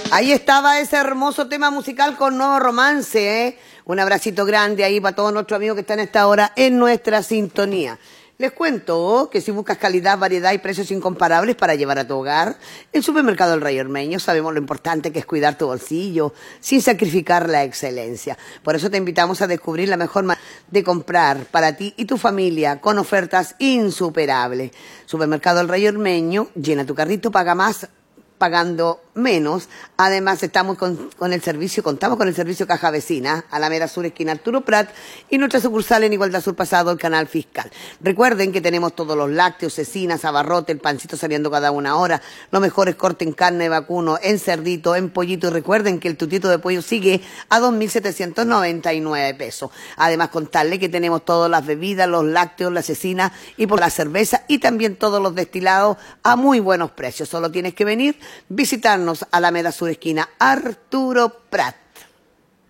Ahí estaba ese hermoso tema musical con Nuevo Romance, ¿eh? Un abracito grande ahí para todos nuestros amigos que están a esta hora en nuestra sintonía. Les cuento que si buscas calidad, variedad y precios incomparables para llevar a tu hogar, en Supermercado El Rey Ormeño sabemos lo importante que es cuidar tu bolsillo sin sacrificar la excelencia. Por eso te invitamos a descubrir la mejor manera de comprar para ti y tu familia con ofertas insuperables. Supermercado El Rey Ormeño, llena tu carrito, paga más pagando menos. Además contamos con el servicio Caja Vecina, Alameda Sur, esquina Arturo Prat, y nuestra sucursal en Igualdad Sur Pasado, el Canal Fiscal. Recuerden que tenemos todos los lácteos, cecinas, abarrote, el pancito saliendo cada una hora, los mejores cortes en carne vacuno, en cerdito, en pollito, y recuerden que el tutito de pollo sigue a 2.799 pesos. Además contarle que tenemos todas las bebidas, los lácteos, la cecina y por la cerveza, y también todos los destilados a muy buenos precios. Solo tienes que venir visitarnos a Alameda Sur, esquina Arturo Prat.